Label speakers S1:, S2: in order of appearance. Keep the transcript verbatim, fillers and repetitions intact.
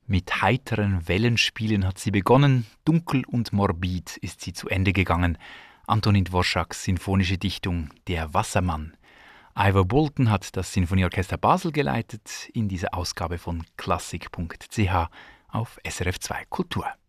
S1: Mit heiteren Wellenspielen hat sie begonnen, dunkel und morbid ist sie zu Ende gegangen. Antonin Dvořáks sinfonische Dichtung Der Wassermann. Ivor Bolton hat das Sinfonieorchester Basel geleitet in dieser Ausgabe von klassik punkt c h auf S R F zwei Kultur.